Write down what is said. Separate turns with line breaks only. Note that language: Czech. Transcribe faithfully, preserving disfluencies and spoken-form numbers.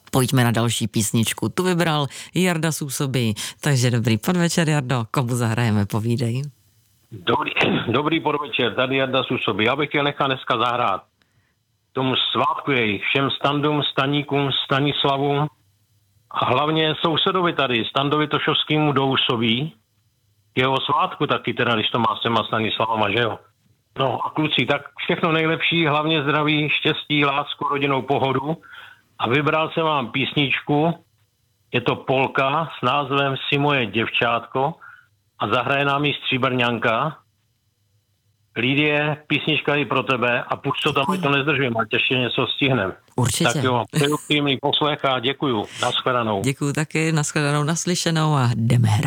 Pojďme na další písničku. Tu vybral Jarda z Úsobí. Takže dobrý podvečer, Jardo. Komu zahrajeme, povídej.
Dobrý, dobrý podvečer, tady Jarda z Úsobí. Já bych chtěl nechat dneska zahrát tomu svátku jej všem standům, staníkům, Stanislavům a hlavně sousedovi tady, Standovi Tošovskému do Úsobí. Jeho svátku taky teda, když to má s těma Stanislavama, že jo. No a kluci, tak všechno nejlepší, hlavně zdraví, štěstí, lásku, rodinnou pohodu. A vybral jsem vám písničku, je to polka s názvem Si moje děvčátko a zahraje nám ji Stříbrňanka. Lidie, písnička je pro tebe a pušť to tam, ať to nezdržím, ať ještě něco stihnem.
Určitě.
Tak jo, přeju příjemný poslech a děkuju. Nashledanou.
Děkuju taky, nashledanou, naslyšenou a jdeme hrát.